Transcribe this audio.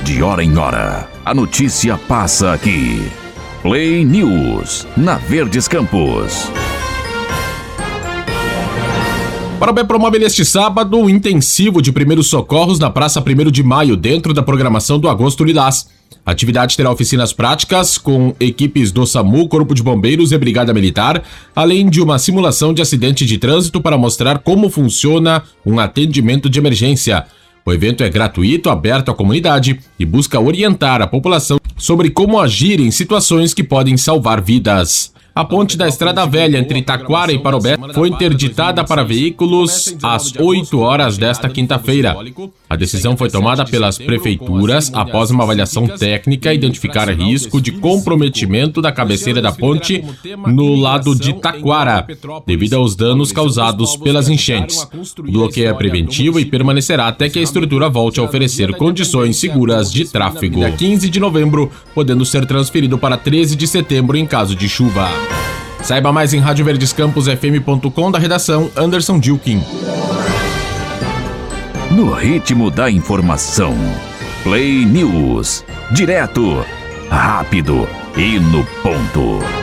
De hora em hora, a notícia passa aqui. Play News, na Verdes Campos. Para o Bepromóvel este sábado, um intensivo de primeiros socorros na Praça 1º de Maio, dentro da programação do Agosto Lilás. A atividade terá oficinas práticas com equipes do SAMU, Corpo de Bombeiros e Brigada Militar, além de uma simulação de acidente de trânsito para mostrar como funciona um atendimento de emergência. O evento é gratuito, aberto à comunidade e busca orientar a população sobre como agir em situações que podem salvar vidas. A ponte da Estrada Velha entre Taquara e Parobé foi interditada para veículos às 8 horas desta quinta-feira. A decisão foi tomada pelas prefeituras após uma avaliação técnica identificar risco de comprometimento da cabeceira da ponte no lado de Taquara, devido aos danos causados pelas enchentes. O bloqueio é preventivo e permanecerá até que a estrutura volte a oferecer condições seguras de tráfego. Dia 15 de novembro, podendo ser transferido para 13 de setembro em caso de chuva. Saiba mais em radioverdescamposfm.com, da redação Anderson Dilkin. No ritmo da informação, Play News, direto, rápido e no ponto.